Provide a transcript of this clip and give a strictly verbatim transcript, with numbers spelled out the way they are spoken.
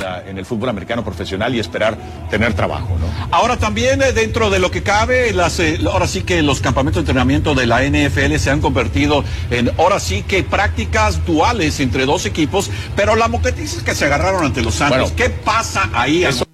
la, en el fútbol americano profesional y esperar tener trabajo, ¿no? Ahora también eh, dentro de lo que cabe, las, eh, ahora sí que los campamentos de entrenamiento de la N F L se han convertido en, ahora sí que prácticas duales entre dos equipos, pero la moquetiza es que se agarraron ante los Santos. Bueno, ¿qué pasa ahí? Eso